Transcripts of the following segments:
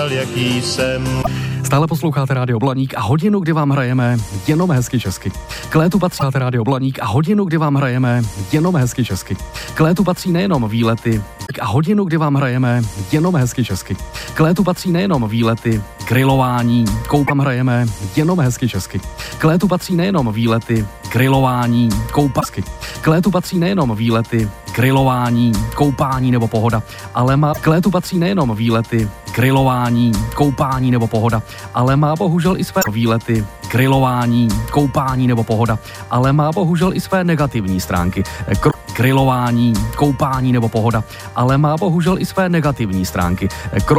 říkal, jaký jsem. Stále posloucháte Rádio Blaník a hodinu, kdy vám hrajeme jenom hezky česky. K létu patří Rádio Blaník a hodinu, kdy vám hrajeme jenom hezky česky. K létu patří nejenom výlety a hodinu, kdy vám hrajeme jenom hezky česky. K létu patří nejenom výlety, grilování, koupám hrajeme jenom hezky česky. K létu patří nejenom výlety, grilování, koupasky. K létu patří nejenom výlety, grilování, koupání nebo pohoda, ale k létu patří nejenom výlety, grilování, koupání nebo pohoda, ale má bohužel i své výlety, grilování, koupání nebo pohoda, ale má bohužel i své negativní stránky. Grilování, koupání nebo pohoda, ale má bohužel i své negativní stránky.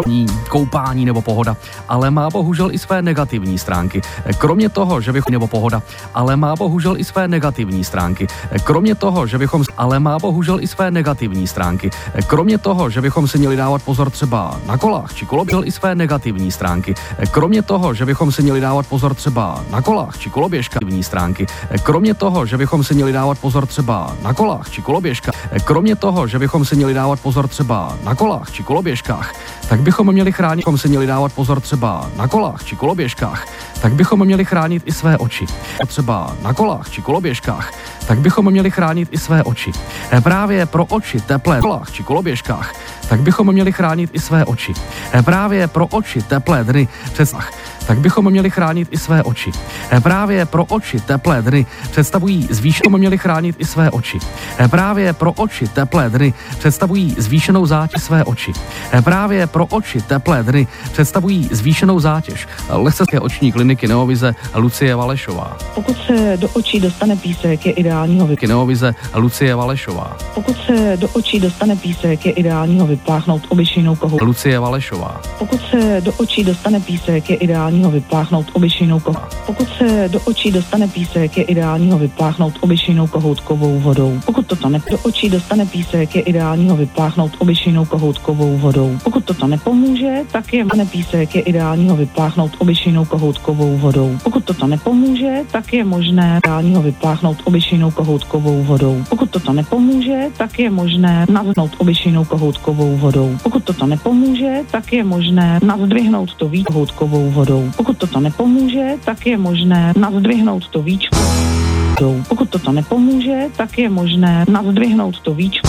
Koupání nebo pohoda, ale má bohužel i své negativní stránky. Kromě toho, že bychom nebo pohoda, ale má bohužel i své negativní stránky. Kromě toho, že bychom ale má bohužel i své negativní stránky. Kromě toho, že bychom si měli dávat pozor třeba na kolách či koloběžkách i své negativní stránky. Kromě toho, že bychom si měli dávat pozor třeba na kolách či koloběžkách stránky. Kromě toho, že bychom si měli dávat pozor třeba na kolách či koloběžkách. Kromě toho, že bychom si měli dávat pozor třeba na kolách či koloběžkách, tak bychom měli chránit, si měli dávat pozor třeba na kolách či koloběžkách, tak bychom měli chránit i své oči. Třeba na kolách či koloběžkách, tak bychom měli chránit i své oči. Právě pro oči teplé kolách či koloběžkách, tak bychom měli chránit i své oči. Právě pro oči teplé dny představ, tak bychom měli chránit i své oči. Právě pro oči teplé dny představují zvýšenou měli chránit i své oči. Právě pro oči teplé dny představují zvýšenou zátěž své oči. Právě pro oči teplé dny představují zvýšenou zátěž. Lehce oční kliniky Neovize Lucie Valešová. Pokud se do očí dostane písek, je ideálního Neovize Lucie Valešová. Pokud se do očí dostane písek, je ideálního vypláchnout obyčejnou kohoutkou. Lucie Valešová. Pokud se do očí dostane písek, je ideálního vypláchnout obyčejnou kohoutkou. Pokud se do očí dostane písek, je ideálního vypláchnout obyčejnou kohoutkovou vodou. Pokud toto do očí dostane písek, je ideálního vypláchnout obyčejnou kohoutkovou vodou. Pokud toto nepomůže, tak je písek, je ideálního vypláchnout obyčejnou kohoutkovou vodou. Pokud toto nepomůže, tak je možné ideálního vypláchnout obyčejnou kohoutkovou vodou. Pokud toto nepomůže, tak je možné nazdvihnout obyčejnou kohoutkovou vodou. Pokud toto nepomůže, tak je možné nazdvihnout to víc kohoutkovou vodou. Pokud toto nepomůže, tak je možné nazdvihnout to víc vodou. Pokud toto nepomůže, tak je možné nazdvihnout to víc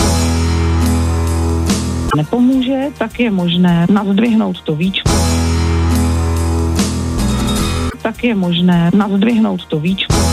nepomůže, tak je možné nazdvihnout to víc tak je možné nazdvihnout to víčko.